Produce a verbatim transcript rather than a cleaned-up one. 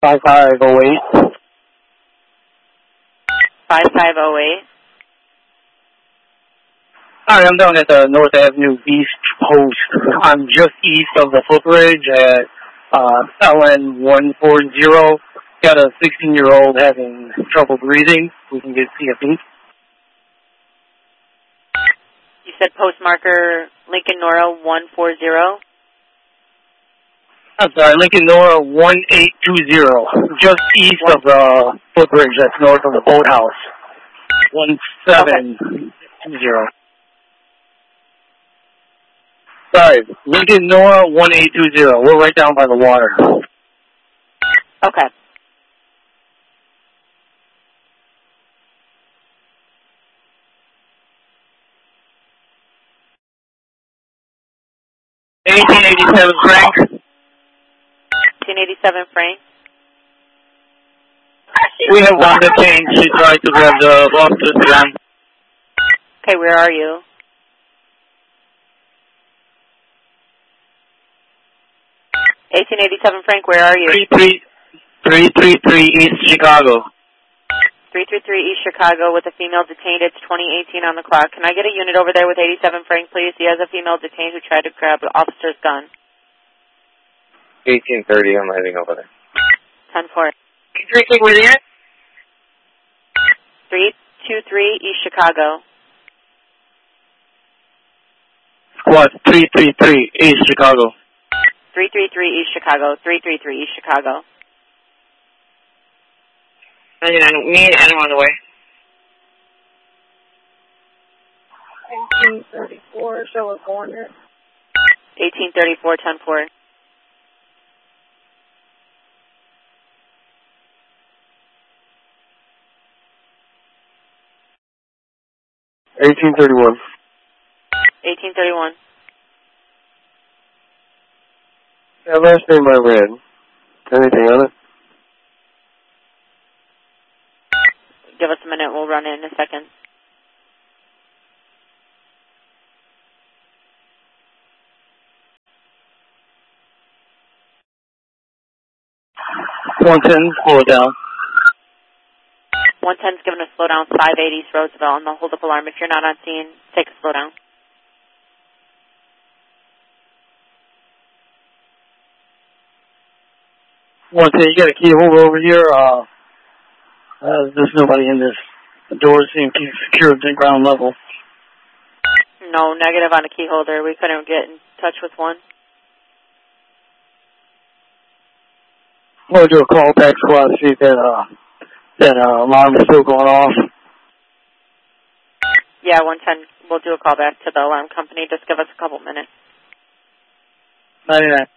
five five oh eight. five five oh eight. Hi, I'm down at the North Avenue East Post. I'm just east of the footbridge at uh, L N one forty. Got a sixteen-year-old having trouble breathing. We can get C F E. You said postmarker Lincoln Nora one forty? I'm sorry, Lincoln Nora one eight two zero. Just east of the footbridge that's north of the boathouse. one seven two zero. Sorry, Lincoln Nora one eight two zero. We're right down by the water. Okay. eighteen eighty-seven Frank. eighteen eighty-seven Frank. We have one detained. She tried to grab the officer's gun. Okay, where are you? eighteen eighty-seven Frank, where are you? three three three East Chicago. three three three East Chicago with a female detained. It's twenty eighteen on the clock. Can I get a unit over there with eighty-seven Frank, please? He has a female detained who tried to grab the officer's gun. eighteen thirty, I'm heading over there. ten four. three three where they at? three two three East Chicago. Squad three three three East Chicago. three three three East Chicago. three three three East Chicago. Me and Adam on the way. eighteen thirty-four, show a corner. eighteen thirty-four, ten four. eighteen thirty-one. eighteen thirty-one. Yeah, last name I read. Anything on it? Give us a minute. We'll run in a second. one ten, slow it down. one ten's giving a slow down, five eighty East Roosevelt on the hold-up alarm. If you're not on scene, take a slow down. one ten, you got a key holder over here. Uh, uh, there's nobody in this. The doors seem to be secured to ground level. No, negative on a key holder. We couldn't get in touch with one. We'll do a call back squad to see if that, uh, that uh, alarm is still going off. Yeah, one ten. We'll do a call back to the alarm company. Just give us a couple minutes. ninety-nine.